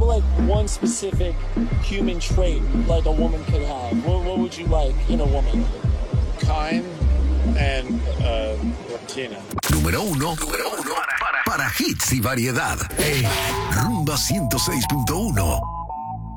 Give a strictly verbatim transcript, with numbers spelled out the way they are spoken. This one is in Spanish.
like one specific human trait like a woman could have? What, what would you like in a woman? Kind and uh, Latina. Número uno, número uno para, para, para hits y variedad. Hey, Rumba ciento seis punto uno.